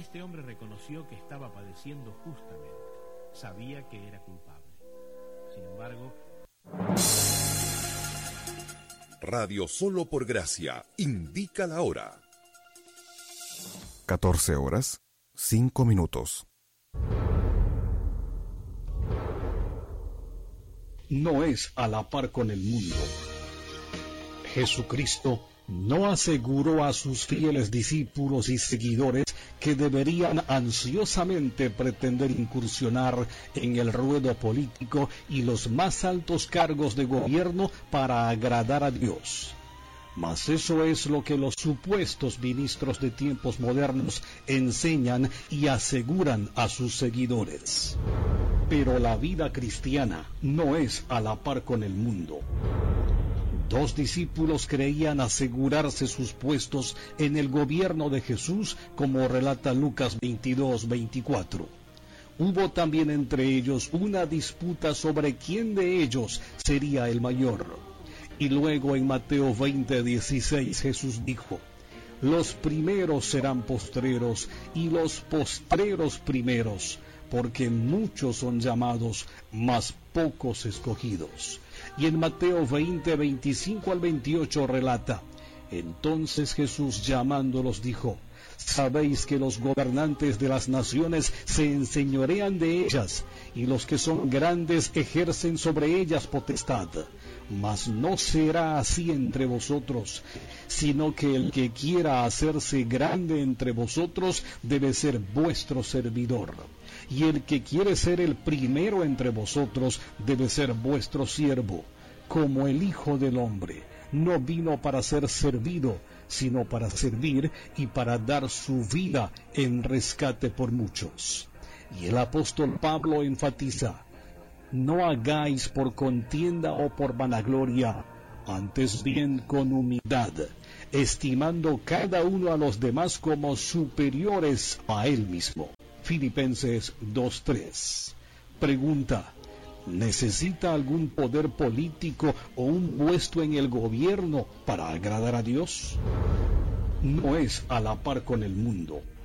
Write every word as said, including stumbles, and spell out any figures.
Este hombre reconoció que estaba padeciendo justamente. Sabía que era culpable. Sin embargo... Radio Solo por Gracia indica la hora. catorce horas, cinco minutos. No es a la par con el mundo. Jesucristo no aseguró a sus fieles discípulos y seguidores que deberían ansiosamente pretender incursionar en el ruedo político y los más altos cargos de gobierno para agradar a Dios. Mas eso es lo que los supuestos ministros de tiempos modernos enseñan y aseguran a sus seguidores. Pero la vida cristiana no es a la par con el mundo. Dos discípulos creían asegurarse sus puestos en el gobierno de Jesús, como relata Lucas veintidós, veinticuatro. Hubo también entre ellos una disputa sobre quién de ellos sería el mayor. Y luego en Mateo veinte, dieciséis Jesús dijo: los primeros serán postreros y los postreros primeros, porque muchos son llamados, mas pocos escogidos. Y en Mateo veinte, veinticinco al veintiocho relata: entonces Jesús llamándolos dijo: sabéis que los gobernantes de las naciones se enseñorean de ellas, y los que son grandes ejercen sobre ellas potestad. Mas no será así entre vosotros, sino que el que quiera hacerse grande entre vosotros debe ser vuestro servidor. Y el que quiere ser el primero entre vosotros debe ser vuestro siervo, como el Hijo del Hombre no vino para ser servido, sino para servir y para dar su vida en rescate por muchos. Y el apóstol Pablo enfatiza: no hagáis por contienda o por vanagloria, antes bien con humildad, estimando cada uno a los demás como superiores a él mismo. Filipenses dos, tres. Pregunta: ¿necesita algún poder político o un puesto en el gobierno para agradar a Dios? No es a la par con el mundo.